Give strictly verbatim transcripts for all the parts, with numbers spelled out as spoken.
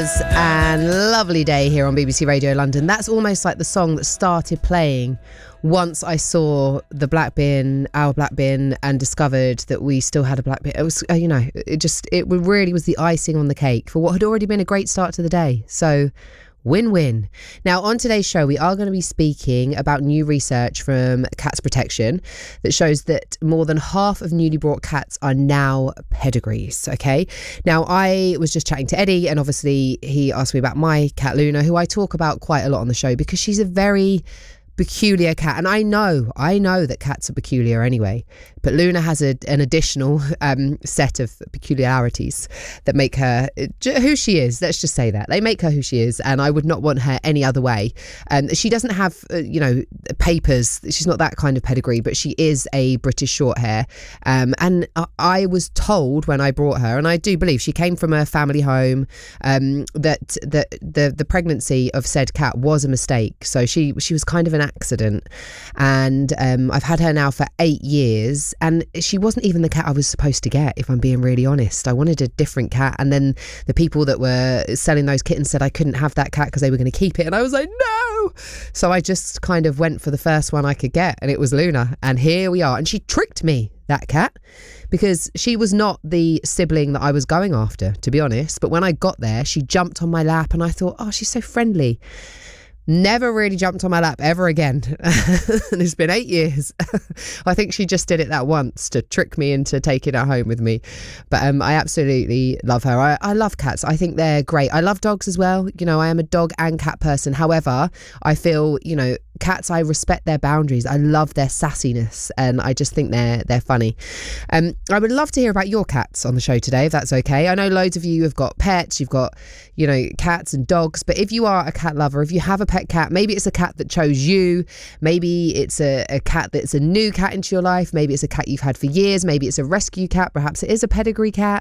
Flowers and Lovely Day here on B B C Radio London. That's almost like the song that started playing once I saw the black bin, our black bin, and discovered that we still had a black bin. It was, uh, you know, it just, it really was the icing on the cake for what had already been a great start to the day. So win-win. Now, on today's show, we are going to be speaking about new research from Cats Protection that shows that more than half of newly brought cats are now pedigrees, okay? Now, I was just chatting to Eddie, and obviously he asked me about my cat, Luna, who I talk about quite a lot on the show because she's a very peculiar cat, and I know I know that cats are peculiar anyway, but Luna has a, an additional um, set of peculiarities that make her who she is. Let's just say that they make her who she is, and I would not want her any other way. Um, she doesn't have uh, you know papers, she's not that kind of pedigree, but she is a British Shorthair, um, and I, I was told when I brought her, and I do believe she came from a family home, um, that the, the the pregnancy of said cat was a mistake, so she she was kind of an accident, and um, I've had her now for eight years, and she wasn't even the cat I was supposed to get, if I'm being really honest. I wanted a different cat, and then the people that were selling those kittens said I couldn't have that cat because they were going to keep it, and I was like, no! So I just kind of went for the first one I could get, and it was Luna, and here we are. And she tricked me, that cat, because she was not the sibling that I was going after, to be honest. But when I got there, she jumped on my lap, and I thought, oh, she's so friendly. Never really jumped on my lap ever again. And it's been eight years. I think she just did it that once to trick me into taking her home with me. But um, I absolutely love her. I, I love cats. I think they're great. I love dogs as well. You know, I am a dog and cat person. However, I feel, you know, cats, I respect their boundaries. I love their sassiness, and I just think they're they're funny. Um, I would love to hear about your cats on the show today, if that's okay. I know loads of you have got pets, you've got, you know, cats and dogs, but if you are a cat lover, if you have a pet cat, maybe it's a cat that chose you, maybe it's a, a cat that's a new cat into your life, maybe it's a cat you've had for years, maybe it's a rescue cat, perhaps it is a pedigree cat.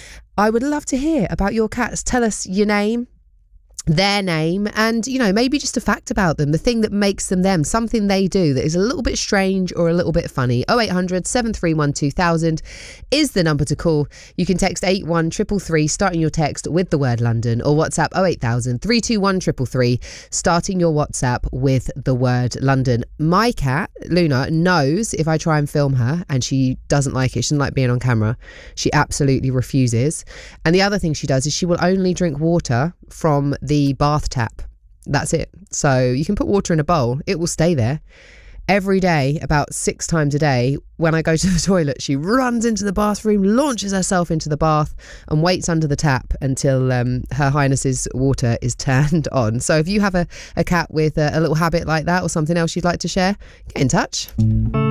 I would love to hear about your cats. Tell us your name, their name, and, you know, maybe just a fact about them, the thing that makes them them, something they do that is a little bit strange or a little bit funny. oh eight hundred, seven three one, two thousand is the number to call. You can text eight one three three three, starting your text with the word London, or WhatsApp oh eight thousand, three two one, three three three, starting your WhatsApp with the word London. My cat, Luna, knows if I try and film her, and she doesn't like it, she doesn't like being on camera, she absolutely refuses. And the other thing she does is she will only drink water from the the bath tap. That's it. So you can put water in a bowl, it will stay there. Every day, about six times a day, when I go to the toilet, she runs into the bathroom, launches herself into the bath, and waits under the tap until um, Her Highness's water is turned on. So if you have a, a cat with a, a little habit like that, or something else you'd like to share, get in touch.